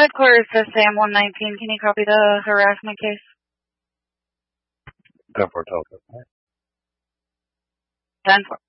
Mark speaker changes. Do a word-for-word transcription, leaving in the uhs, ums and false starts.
Speaker 1: Headquarters to Sam one nineteen. Can you copy the harassment case?
Speaker 2: Go for it, Tulsa.
Speaker 1: ten four.